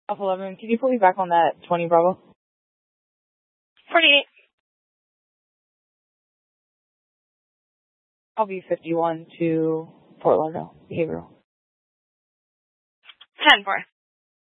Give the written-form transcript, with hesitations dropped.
Alpha 11, can you put me back on that 20 Bravo? 48. I'll be 51 to Fort Lauderdale, behavioral. 10-4.